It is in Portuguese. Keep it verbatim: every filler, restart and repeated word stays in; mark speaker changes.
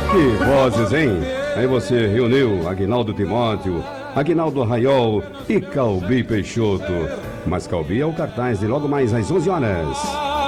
Speaker 1: Que vozes, hein? Aí você reuniu Aguinaldo Timóteo, Aguinaldo Arraiol e Calbi Peixoto. Mas Calbi é o cartaz de logo mais às onze horas.